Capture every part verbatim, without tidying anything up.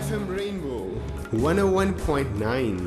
F M Rainbow one oh one point nine.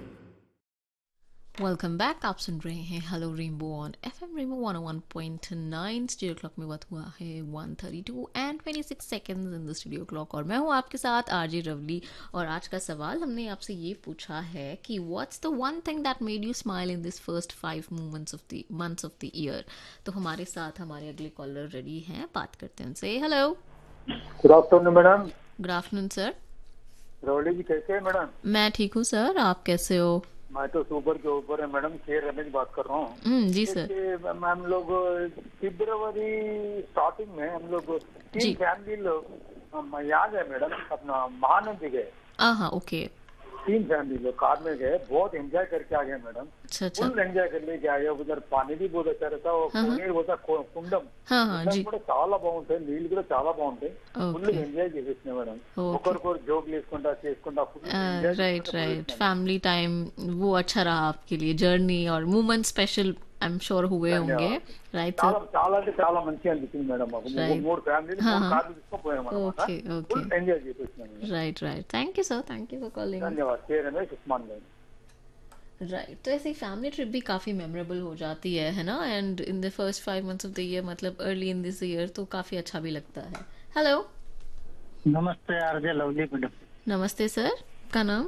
Welcome back. आप सुन रहे हैं hello rainbow on FM rainbow one O one point nine. Studio clock में वक्त हुआ है one thirty two and twenty six seconds in the studio clock और मैं हूं आपके साथ आरजे रवली। और आज का सवाल हमने आपसे ये पूछा है कि what's the one thing that made you smile in this first five moments of the months of the year. तो हमारे साथ हमारे अगले कॉलर रेडी हैं, बात करते हैं उनसे। Hello, good afternoon madam. Good afternoon sir. रवली जी कैसे हैं मैडम? मैं ठीक हूँ सर, आप कैसे हो? मैं तो सुपर के ऊपर है मैडम, के रमेश बात कर रहा हूँ। हम्म, जी सर। देखिए, हम लोग फरवरी स्टार्टिंग में हम लोग जी। तीन फैमिली लोग हम यहाँ गए मैडम, अपना महानंदी गए। हाँ ओके। तीन फैमिली लोग कार में गए, बहुत एंजॉय करके आ गए मैडम। अच्छा अच्छा। फुल एंजॉय कर लेके आए। उधर पानी भी बहुत अच्छा रहता है, हाँ, हाँ। कोनेर होता కుండం हाँ हाँ जी। కూడా చాలా బాగుంటాయి, నీళ్ళు కూడా చాలా బాగుంటాయి। ఫుల్ ఓకే ఎంజాయ్ చేసేసిన మేడం, ఓకే। ఒకరికొకరు జోక్ వేసుకుంటా చేసుకుంటా full enjoy राइट చేసుకుంటా राइट, పోయేసినాం। फैमिली टाइम वो अच्छा रहा आपके लिए, जर्नी और movement special I am sure हुए होंगे। राइट చాలా सर। చాలా అంటే చాలా మంచిగా అనిపించింది మేడం మాకు। మూడు Right. మూడు ఫ్యామిలీలు हाँ, మూడు हाँ। కార్లు తీసుకొని పోయాం అన్నమాట। Okay okay. Full enjoy చేసేసినాం madam. Right right, thank you sir, thank you for calling. ధన్యవాదాలు। కే రమేష్ ఉస్మాన్ भाई। राइट, तो ऐसे फैमिली ट्रिप भी काफ़ी मेमोरेबल हो जाती है है ना। And in the first five months of the year, मतलब अर्ली इन दिस ईयर, तो काफ़ी अच्छा भी लगता है। हेलो, नमस्ते आरजे लवली मैडम। नमस्ते सर, का नाम?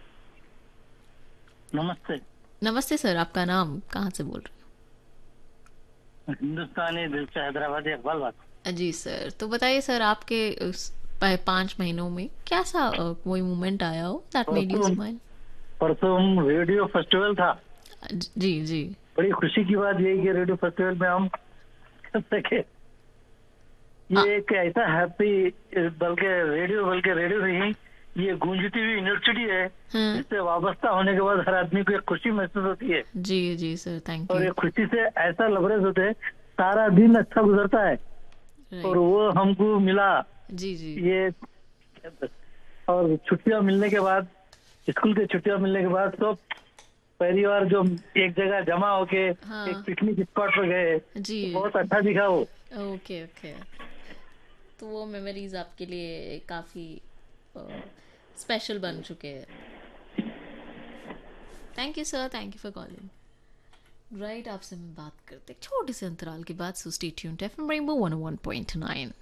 नमस्ते। नमस्ते सर, आपका नाम, कहाँ से बोल रहे हिंदुस्तानी दिल से हैदराबादी इकबाल बात। हैं? जी सर, तो बताइए सर, आपके उस प- पाँच महीनों में कैसा अ, कोई मोमेंट आया हो दैट मेड यू परसों स्माइल? परसों रेडियो फेस्टिवल था। जी जी। बड़ी खुशी की बात यही कि रेडियो फेस्टिवल में हम कर सके। हाँ। ये एक ऐसा हैप्पी, बल्कि रेडियो बल्कि रेडियो नहीं, ये गूंजती हुई यूनिवर्सिटी है हाँ। जिससे वाबस्ता होने के बाद हर आदमी को एक खुशी महसूस होती है जी जी सर, थैंक और यू। ये खुशी से ऐसा लबरेज होते हैं, सारा दिन अच्छा गुजरता है और राइट, वो हमको मिला। जी जी। ये और छुट्टियां मिलने के बाद, स्कूल की छुट्टियां मिलने के बाद सब परिवार जो एक जगह जमा होके हाँ। एक पिकनिक स्पॉट पर गए, जी बहुत अच्छा दिखा वो। ओके ओके, तो वो मेमोरीज आपके लिए काफ़ी स्पेशल बन चुके हैं। Thank you sir, thank you for calling. Right, आपसे मैं बात करते एक छोटे से अंतराल के बाद। So stay tuned, FM rainbow one ओ वन पॉइंट नाइन।